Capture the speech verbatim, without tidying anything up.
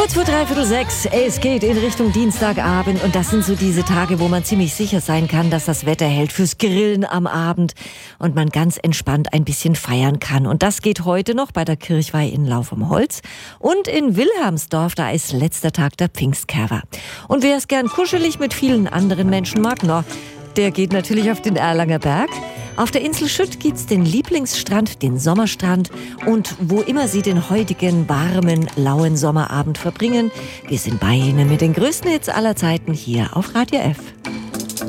Kurz vor dreiviertel sechs, es geht in Richtung Dienstagabend und das sind so diese Tage, wo man ziemlich sicher sein kann, dass das Wetter hält fürs Grillen am Abend und man ganz entspannt ein bisschen feiern kann. Und das geht heute noch bei der Kirchweih in Lauf am Holz und in Wilhelmsdorf, da ist letzter Tag der Pfingstkerwa. Und wer es gern kuschelig mit vielen anderen Menschen mag, no, der geht natürlich auf den Erlanger Berg. Auf der Insel Schütt gibt's den Lieblingsstrand, den Sommerstrand. Und wo immer Sie den heutigen warmen, lauen Sommerabend verbringen, wir sind bei Ihnen mit den größten Hits aller Zeiten hier auf Radio F.